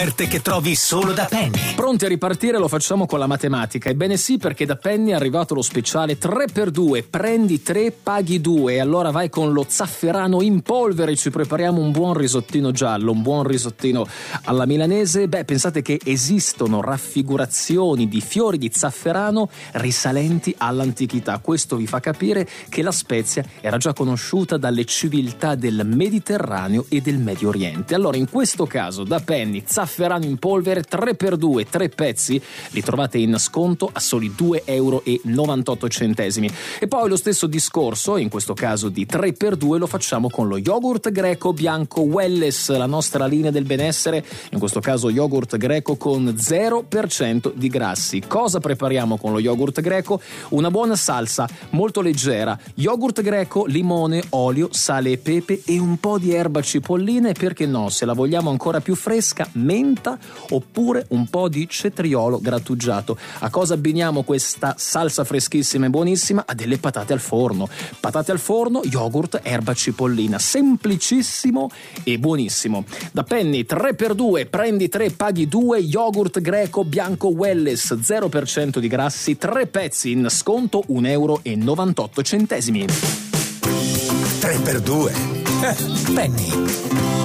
Che trovi solo da Penny. Pronti a ripartire? Lo facciamo con la matematica. Ebbene sì, perché da Penny è arrivato lo speciale 3x2, prendi 3, paghi 2. E allora vai con lo zafferano in polvere, ci prepariamo un buon risottino giallo, un buon risottino alla milanese. Pensate che esistono raffigurazioni di fiori di zafferano risalenti all'antichità. Questo vi fa capire che la spezia era già conosciuta dalle civiltà del Mediterraneo e del Medio Oriente. Allora, in questo caso, da Penny, zafferano in polvere 3x2, 3 pezzi, li trovate in sconto a soli 2,98 €. E poi lo stesso discorso, in questo caso di 3x2, lo facciamo con lo yogurt greco bianco Welless, la nostra linea del benessere, in questo caso yogurt greco con 0% di grassi. Cosa prepariamo con lo yogurt greco? Una buona salsa molto leggera, yogurt greco, limone, olio, sale e pepe e un po' di erba cipollina e, perché no, se la vogliamo ancora più fresca, menta oppure un po' di cetriolo grattugiato. A cosa abbiniamo questa salsa freschissima e buonissima? A delle patate al forno. Patate al forno, yogurt, erba cipollina. Semplicissimo e buonissimo. Da Penny 3x2, prendi 3, paghi 2, yogurt greco bianco Welless, 0% di grassi, 3 pezzi in sconto, 1,98 €. 3x2. Penny.